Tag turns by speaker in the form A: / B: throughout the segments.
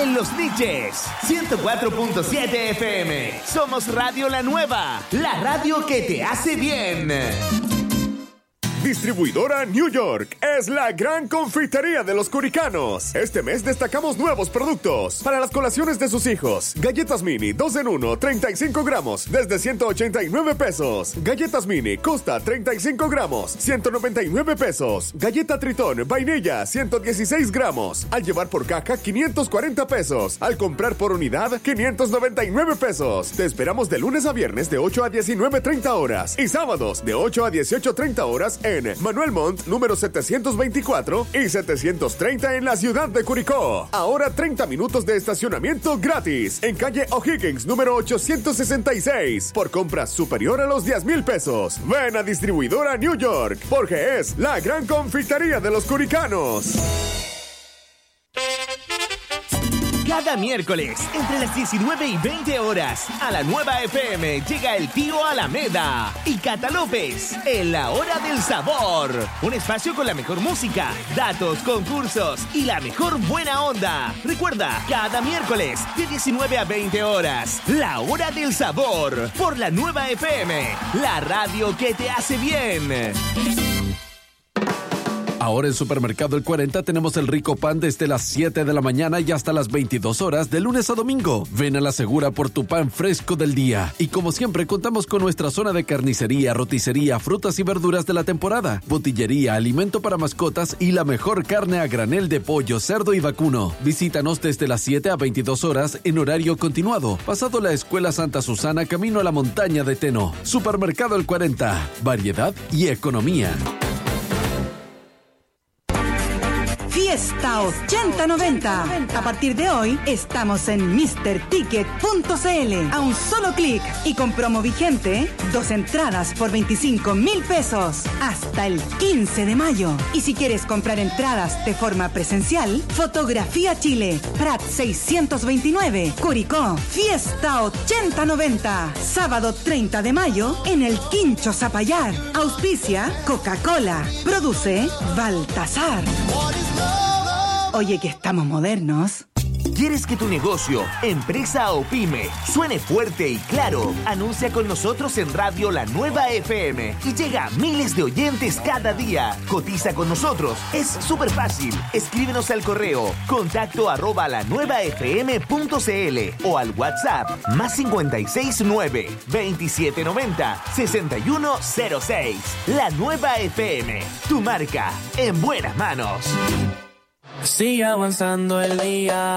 A: en Los Niches, 104.7 FM. Somos Radio La Nueva, la radio que te hace bien.
B: Distribuidora New York es la gran confitería de los curicanos. Este mes destacamos nuevos productos para las colaciones de sus hijos. Galletas mini 2 en 1, 35 gramos, desde 189 pesos. Galletas mini Costa 35 gramos, 199 pesos. Galleta Tritón vainilla 116 gramos. Al llevar por caja 540 pesos. Al comprar por unidad 599 pesos. Te esperamos de lunes a viernes de 8 a 19:30 horas y sábados de 8 a 18:30 horas en Manuel Montt, número 724 y 730 en la ciudad de Curicó. Ahora 30 minutos de estacionamiento gratis en calle O'Higgins, número 866, por compras superior a los 10,000 pesos. Ven a Distribuidora New York, porque es la gran confitería de los curicanos.
A: Cada miércoles, entre las 19 y 20 horas, a la Nueva FM llega el tío Alameda y Cata López en La Hora del Sabor. Un espacio con la mejor música, datos, concursos y la mejor buena onda. Recuerda, cada miércoles de 19 a 20 horas, La Hora del Sabor por la Nueva FM, la radio que te hace bien.
C: Ahora en Supermercado El 40 tenemos el rico pan desde las 7 de la mañana y hasta las 22 horas de lunes a domingo. Ven a la Segura por tu pan fresco del día. Y como siempre contamos con nuestra zona de carnicería, roticería, frutas y verduras de la temporada, botillería, alimento para mascotas y la mejor carne a granel de pollo, cerdo y vacuno. Visítanos desde las 7 a 22 horas en horario continuado, pasado la Escuela Santa Susana, camino a la montaña de Teno. Supermercado El 40, variedad y economía.
D: Fiesta 8090. A partir de hoy estamos en MrTicket.cl. A un solo clic y con promo vigente, 2 entradas por 25,000 pesos hasta el 15 de mayo. Y si quieres comprar entradas de forma presencial, Fotografía Chile, Prat 629, Curicó. Fiesta 8090. Sábado 30 de mayo en el Quincho Zapallar. Auspicia Coca-Cola. Produce Baltasar. Oye, que estamos modernos.
A: ¿Quieres que tu negocio, empresa o pyme suene fuerte y claro? Anuncia con nosotros en Radio La Nueva FM y llega a miles de oyentes cada día. Cotiza con nosotros. Es súper fácil. Escríbenos al correo contacto@lanuevafm.cl o al WhatsApp +569 2790 6106. La Nueva FM, tu marca en buenas manos.
E: Sigue avanzando el día.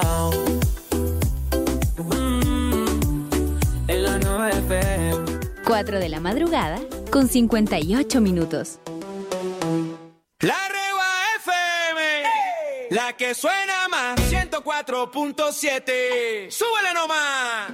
E: En la Nueva FM.
F: 4 de la madrugada con 58 minutos.
E: La Nueva FM, la que suena más. 104.7. ¡Súbele nomás!